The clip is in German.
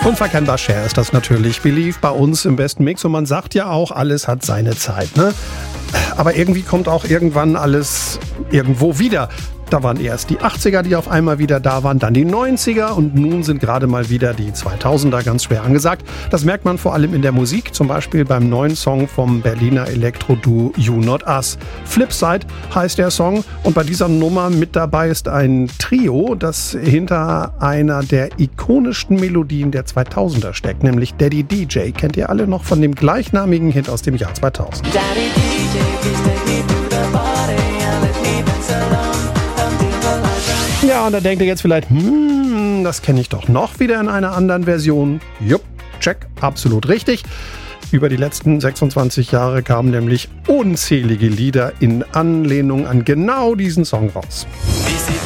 Unverkennbar Cher ist das natürlich. Believe bei uns im besten Mix. Und man sagt ja auch, alles hat seine Zeit, ne? Aber irgendwie kommt auch irgendwann alles irgendwo wieder. Da waren erst die 80er, die auf einmal wieder da waren, dann die 90er und nun sind gerade mal wieder die 2000er ganz schwer angesagt. Das merkt man vor allem in der Musik, zum Beispiel beim neuen Song vom Berliner Elektro-Duo You Not Us. Flipside heißt der Song und bei dieser Nummer mit dabei ist ein Trio, das hinter einer der ikonischsten Melodien der 2000er steckt, nämlich Daddy DJ. Kennt ihr alle noch von dem gleichnamigen Hit aus dem Jahr 2000? Daddy DJ, please take me to the party and let me dance alone. Ja, und da denkt ihr jetzt vielleicht, das kenne ich doch noch wieder in einer anderen Version. Jupp, check, absolut richtig. Über die letzten 26 Jahre kamen nämlich unzählige Lieder in Anlehnung an genau diesen Song raus. Wie sie